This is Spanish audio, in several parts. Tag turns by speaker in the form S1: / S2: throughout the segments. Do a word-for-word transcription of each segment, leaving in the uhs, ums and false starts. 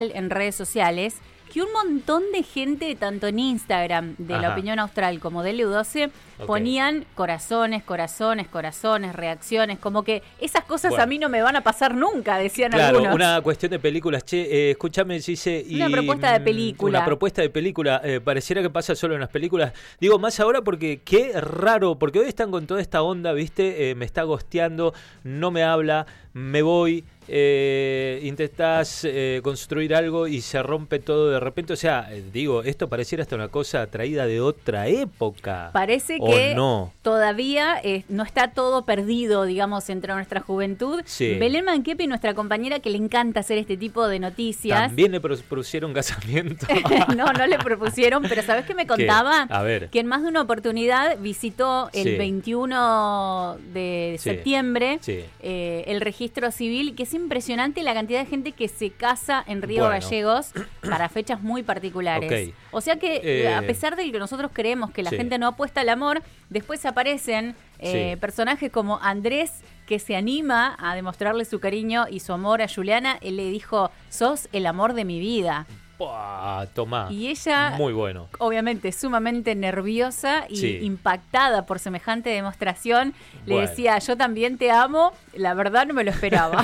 S1: en redes sociales que un montón de gente, tanto en Instagram de
S2: Ajá.
S1: La Opinión Austral como de L U doce,
S2: Okay.
S1: ponían corazones, corazones, corazones, reacciones, como que esas cosas
S2: Bueno.
S1: a mí no me van a pasar nunca, decían
S2: Claro,
S1: algunos.
S2: una cuestión de películas. Che, eh, escúchame, Gise. Y,
S1: Una propuesta de
S2: mm,
S1: película.
S2: Una propuesta de película. Eh, pareciera que pasa solo en las películas. Digo, más ahora porque qué raro, porque hoy están con toda esta onda, ¿viste? Eh, me está gosteando, no me habla, me voy. Eh, intentás eh, construir algo y se rompe todo de repente. O sea, eh, digo, esto pareciera hasta una cosa traída de otra época.
S1: Parece
S2: ¿O
S1: que
S2: no?
S1: todavía eh, no está todo perdido, digamos, entre nuestra juventud.
S2: Sí.
S1: Belén Manquepi, nuestra compañera que le encanta hacer este tipo de noticias.
S2: También le propusieron casamiento.
S1: No, no le propusieron, pero ¿sabés qué me contaba?
S2: ¿Qué? A ver.
S1: Que en más de una oportunidad visitó el
S2: Sí.
S1: veintiuno de
S2: Sí.
S1: septiembre
S2: Sí.
S1: eh, el registro civil, que es impresionante la cantidad de gente que se casa en Río
S2: Bueno.
S1: Gallegos para fechas muy particulares.
S2: Ok.
S1: O sea que
S2: Eh,
S1: a pesar de que nosotros creemos que la
S2: sí.
S1: gente no apuesta al amor, después aparecen eh,
S2: Sí.
S1: personajes como Andrés, que se anima a demostrarle su cariño y su amor a Juliana. Él le dijo, sos el amor de mi vida.
S2: Buah, tomá.
S1: Y ella,
S2: Muy bueno.
S1: obviamente sumamente nerviosa y
S2: Sí.
S1: impactada por semejante demostración, le
S2: Bueno.
S1: decía, yo también te amo, la verdad no me lo esperaba.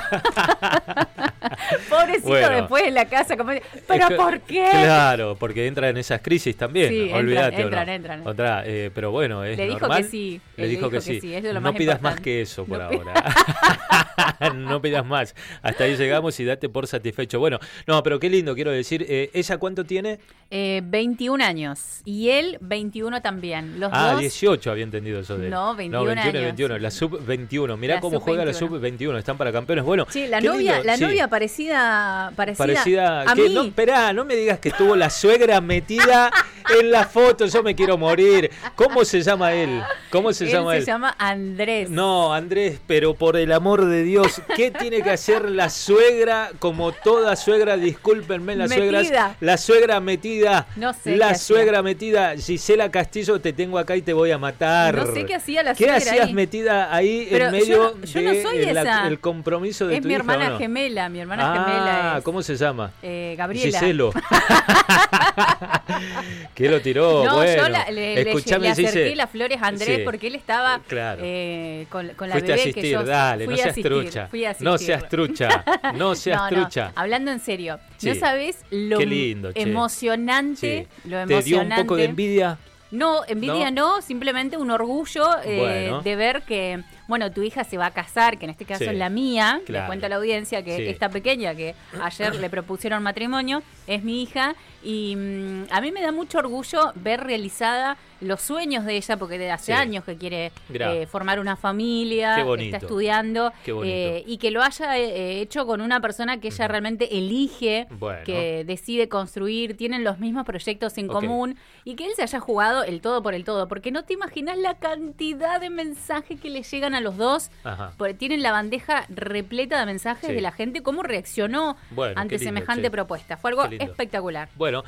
S1: Pobrecito
S2: Bueno.
S1: después en la casa, como, ¿pero
S2: Es que-
S1: por qué?
S2: Claro, porque entra en esas crisis también.
S1: Sí, entran,
S2: Olvídate. ¿o
S1: entran,
S2: no?
S1: entran.
S2: Otra, eh, pero bueno, es
S1: Le dijo
S2: normal.
S1: que sí,
S2: Le
S1: él
S2: dijo que, sí.
S1: eso es lo
S2: No
S1: más
S2: pidas más
S1: importante.
S2: que eso por
S1: No pi-
S2: ahora. No pidas más. Hasta ahí llegamos y date por satisfecho. Bueno, no, pero qué lindo, quiero decir. Eh, ¿Ella cuánto tiene?
S1: Eh, veintiún años. Y él, veintiuno también. Los
S2: Ah,
S1: dos.
S2: dieciocho había entendido eso de él.
S1: No, veintiún
S2: veintiuno y
S1: años.
S2: veintiuno. La sub veintiuno. Mirá
S1: La
S2: cómo
S1: sub
S2: juega la
S1: veintiuno.
S2: sub veintiuno. Están para campeones. Bueno,
S1: Sí, la
S2: qué
S1: novia,
S2: lindo,
S1: la
S2: sí.
S1: novia parecida, parecida,
S2: Parecida
S1: a
S2: que
S1: mí.
S2: no, esperá, no me digas que estuvo la suegra metida en la foto, yo me quiero morir. ¿Cómo se llama él? ¿Cómo se
S1: él
S2: llama
S1: se
S2: él?
S1: llama Andrés.
S2: No, Andrés, pero por el amor de Dios, ¿qué tiene que hacer la suegra como toda suegra? Discúlpenme las
S1: Metida.
S2: suegras. La suegra metida.
S1: No sé
S2: La
S1: qué
S2: suegra metida. Gisela Castillo, te tengo acá y te voy a matar.
S1: No sé qué hacía la
S2: ¿Qué
S1: suegra
S2: hacías
S1: ahí?
S2: metida ahí
S1: Pero
S2: en medio
S1: yo no- yo no
S2: de
S1: soy
S2: el,
S1: esa.
S2: el compromiso de
S1: Es
S2: tu
S1: mi
S2: hija,
S1: hermana
S2: ¿o no?
S1: gemela, mi hermana
S2: ah,
S1: gemela es
S2: ¿cómo se llama?
S1: eh, Gabriela.
S2: Giselo. ¿Qué lo tiró?
S1: No,
S2: bueno,
S1: yo la- le, le-
S2: escuchame,
S1: le acerqué
S2: Gise.
S1: las flores a Andrés
S2: Sí.
S1: porque él estaba
S2: Claro.
S1: eh, con, con la
S2: Fuiste a
S1: bebé
S2: asistir,
S1: que yo
S2: dale,
S1: fui
S2: no
S1: a
S2: seas
S1: asistir,
S2: trucha.
S1: fui a asistir.
S2: No seas trucha, no seas
S1: No, no,
S2: trucha.
S1: hablando en serio,
S2: Sí.
S1: no sabes lo
S2: Qué lindo, che.
S1: emocionante,
S2: Sí.
S1: lo
S2: ¿Te dio
S1: emocionante.
S2: un poco de envidia?
S1: No, envidia no, simplemente un orgullo eh,
S2: Bueno.
S1: de ver que, bueno, tu hija se va a casar, que en este caso
S2: Sí,
S1: es la mía,
S2: claro.
S1: le cuento a la audiencia que
S2: Sí.
S1: esta pequeña que ayer le propusieron matrimonio, es mi hija, y mm, a mí me da mucho orgullo ver realizada los sueños de ella, porque desde hace
S2: Sí.
S1: años que quiere
S2: Mirá.
S1: eh, formar una familia,
S2: Qué bonito.
S1: está estudiando,
S2: Qué bonito.
S1: eh, y que lo haya eh, hecho con una persona que ella realmente elige,
S2: Bueno.
S1: que decide construir, tienen los mismos proyectos en
S2: Ok.
S1: común, y que él se haya jugado el todo por el todo, porque no te imaginas la cantidad de mensajes que le llegan a los dos,
S2: Ajá.
S1: porque tienen la bandeja repleta de mensajes
S2: Sí.
S1: de la gente, cómo reaccionó
S2: Bueno,
S1: ante
S2: qué lindo,
S1: semejante
S2: che.
S1: propuesta. Fue algo
S2: Qué lindo.
S1: espectacular.
S2: Bueno,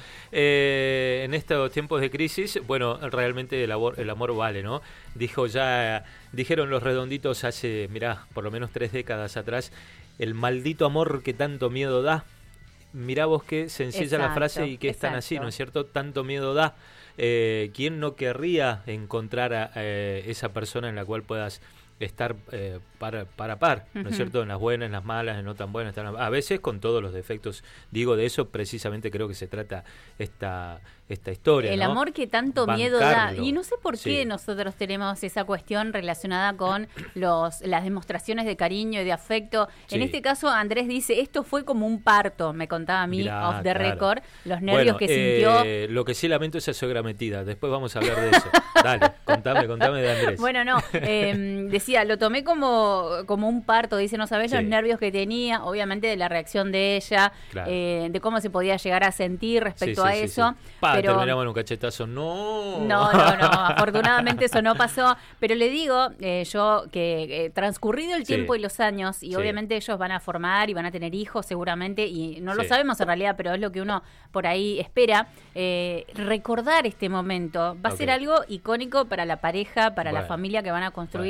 S2: eh, en estos tiempos de crisis, bueno, realmente el amor, el amor vale, ¿no? Dijo ya, dijeron los redonditos hace, mirá, por lo menos tres décadas atrás, el maldito amor que tanto miedo da. Mirá vos qué sencilla la
S1: Exacto,
S2: frase y que es tan así,
S1: exacto.
S2: ¿no es cierto? Tanto miedo da. Eh, ¿Quién no querría encontrar a eh, esa persona en la cual puedas estar eh, par, par a par, ¿no es
S1: Ujú.
S2: cierto? En las buenas, en las malas, en no tan buenas, tan- a veces con todos los defectos. Digo, de eso precisamente creo que se trata esta, esta historia,
S1: El
S2: ¿no?
S1: amor que tanto miedo da.
S2: Bancarlo.
S1: Y no sé por qué
S2: Sí.
S1: nosotros tenemos esa cuestión relacionada con los las demostraciones de cariño y de afecto.
S2: Sí.
S1: En este caso, Andrés dice, esto fue como un parto, me contaba a mí,
S2: Mirá,
S1: off the
S2: claro.
S1: record, los nervios
S2: Bueno,
S1: que sintió.
S2: eh, lo que sí lamento es esa suegra metida. Después vamos a hablar de eso. Dale, contame, contame de Andrés.
S1: Bueno, no, eh, decía, lo tomé como, como un parto, dice, no sabés
S2: Sí.
S1: los nervios que tenía, obviamente de la reacción de ella,
S2: Claro.
S1: eh, de cómo se podía llegar a sentir respecto
S2: Sí, sí,
S1: a
S2: sí,
S1: eso.
S2: sí. Pa,
S1: pero
S2: terminamos en un cachetazo. No.
S1: No, no, no, afortunadamente eso no pasó, pero le digo eh, yo que eh, transcurrido el
S2: Sí.
S1: tiempo y los años, y
S2: Sí.
S1: obviamente ellos van a formar y van a tener hijos seguramente, y no lo
S2: Sí.
S1: sabemos en realidad, pero es lo que uno por ahí espera, eh, recordar este momento va a ser
S2: Ok.
S1: algo icónico para la pareja, para la
S2: Bueno.
S1: familia que van a construir, su futuro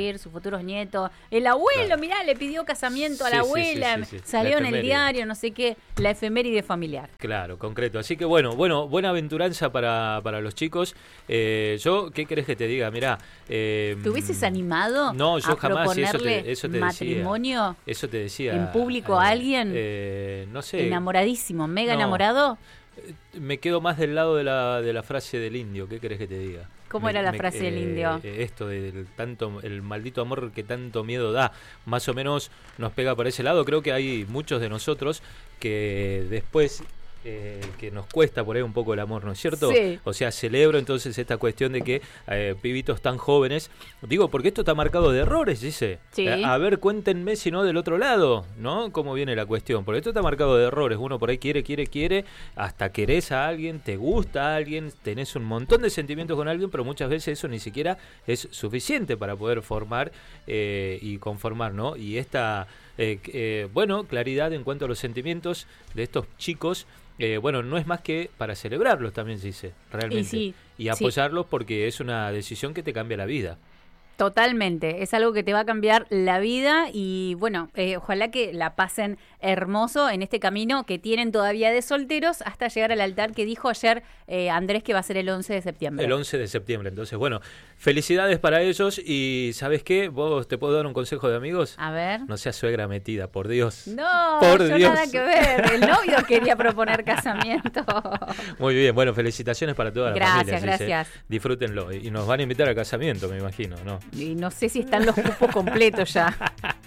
S1: futuros nietos. El abuelo,
S2: Claro.
S1: mirá, le pidió casamiento a
S2: Sí,
S1: la
S2: sí,
S1: abuela,
S2: sí, sí, sí.
S1: salió
S2: La
S1: en el
S2: efeméride.
S1: diario, no sé qué, la efeméride familiar.
S2: Claro, concreto. Así que bueno, bueno, buena aventuranza para, para los chicos. Eh, yo, ¿qué querés que te diga? Mirá. Eh,
S1: ¿Te hubieses animado
S2: No, yo
S1: a
S2: jamás, y eso
S1: proponerle
S2: te, eso te
S1: matrimonio
S2: decía. Eso te decía.
S1: en público a alguien?
S2: Eh, no sé.
S1: Enamoradísimo, mega
S2: No.
S1: enamorado?
S2: Me quedo más del lado de la, de la frase del indio. ¿Qué querés que te diga?
S1: ¿Cómo
S2: Me-
S1: era la
S2: me-
S1: frase del
S2: eh,
S1: indio?
S2: eh, Esto del tanto, el maldito amor que tanto miedo da, más o menos nos pega por ese lado. Creo que hay muchos de nosotros que después eh, que nos cuesta por ahí un poco el amor, ¿no es cierto?
S1: Sí.
S2: O sea, celebro entonces esta cuestión de que eh, pibitos tan jóvenes, digo, porque esto está marcado de errores, dice.
S1: Sí.
S2: Eh, a ver, cuéntenme si no del otro lado, ¿no? ¿Cómo viene la cuestión? Porque esto está marcado de errores. Uno por ahí quiere, quiere, quiere, hasta querés a alguien, te gusta a alguien, tenés un montón de sentimientos con alguien, pero muchas veces eso ni siquiera es suficiente para poder formar eh, y conformar, ¿no? Y esta, eh, eh, bueno, claridad en cuanto a los sentimientos de estos chicos, eh, bueno, no es más que para celebrarlos también, se dice, realmente.
S1: Y sí,
S2: y
S1: sí.
S2: apoyarlos porque es una decisión que te cambia la vida.
S1: Totalmente, es algo que te va a cambiar la vida y bueno, eh, ojalá que la pasen hermoso en este camino que tienen todavía de solteros hasta llegar al altar que dijo ayer eh, Andrés que va a ser el once de septiembre.
S2: El once de septiembre, entonces, bueno, felicidades para ellos y ¿sabes qué? ¿Vos te puedo dar un consejo de amigos?
S1: A ver.
S2: No seas suegra metida, por Dios.
S1: No,
S2: Por
S1: yo
S2: Dios.
S1: nada que ver, el novio quería proponer casamiento.
S2: Muy bien, bueno, felicitaciones para toda la
S1: Gracias,
S2: familia. Gise.
S1: gracias.
S2: Disfrútenlo y nos van a invitar al casamiento, me imagino, ¿no?
S1: Y no sé si están los cupos completos ya.